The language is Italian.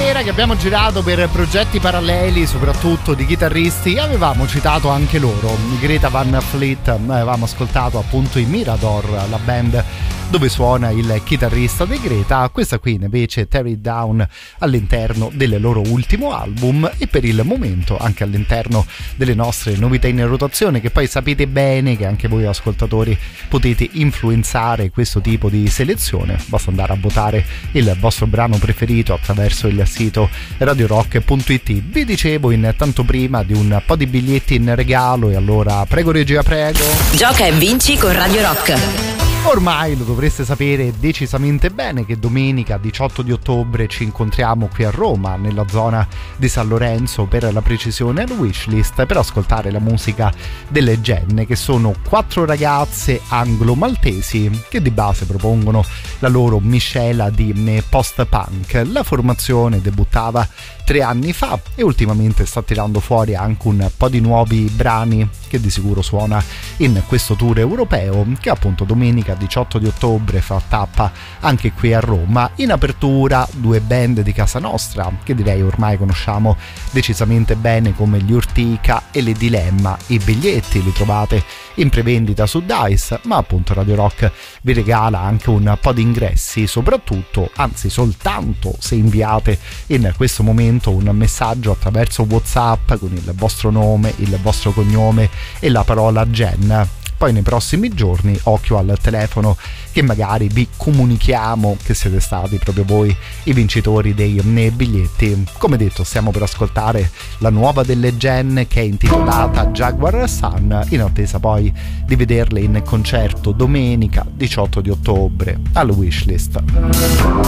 sera che abbiamo girato per progetti paralleli, soprattutto di chitarristi, avevamo citato anche loro, i Greta Van Fleet. Avevamo ascoltato appunto i Mirador, la band dove suona il chitarrista dei Greta. Questa qui invece Tear It Down all'interno del loro ultimo album, e per il momento anche all'interno delle nostre novità in rotazione, che poi sapete bene che anche voi ascoltatori potete influenzare questo tipo di selezione. Basta andare a votare il vostro brano preferito attraverso il sito radiorock.it. Vi dicevo intanto prima di un po' di biglietti in regalo, e allora prego regia, prego. Gioca e vinci con Radio Rock. Ormai lo dovreste sapere decisamente bene che domenica 18 di ottobre ci incontriamo qui a Roma, nella zona di San Lorenzo, per la precisione al Wishlist, per ascoltare la musica delle Genne, che sono 4 ragazze anglo-maltesi che di base propongono la loro miscela di post-punk. La formazione debuttava 3 anni fa e ultimamente sta tirando fuori anche un po' di nuovi brani che di sicuro suona in questo tour europeo, che appunto domenica 18 di ottobre fa tappa anche qui a Roma. In apertura 2 band di casa nostra che direi ormai conosciamo decisamente bene, come gli Urtica e le Dilemma. I biglietti li trovate in prevendita su Dice, ma appunto Radio Rock vi regala anche un po' di ingressi, soprattutto, anzi soltanto se inviate in questo momento un messaggio attraverso WhatsApp con il vostro nome, il vostro cognome e la parola Gen. Poi nei prossimi giorni occhio al telefono, che magari vi comunichiamo che siete stati proprio voi i vincitori dei biglietti. Come detto, stiamo per ascoltare la nuova delle Gen, che è intitolata Jaguar Sun, in attesa poi di vederle in concerto domenica 18 di ottobre al Wishlist.